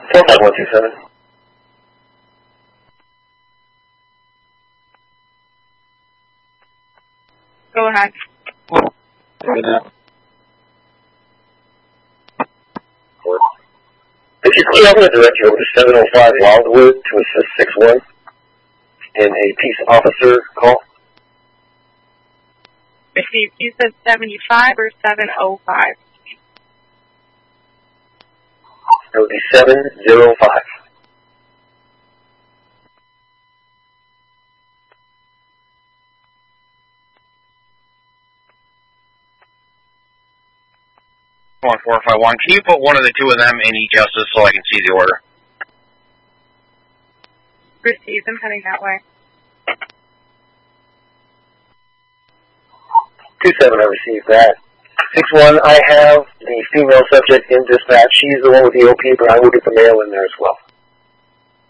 45127. Go ahead. If you clear, I'm going to direct you over to 705 Wildwood to assist 6-1 in a peace officer call. Received. You said 75 or 705? It would be 705. One 451. Can you put one of the two of them in E-Justice so I can see the order? Received. I'm heading that way. 27, I received that. 6-1, I have the female subject in dispatch. She's the one with the OP, but I will get the male in there as well.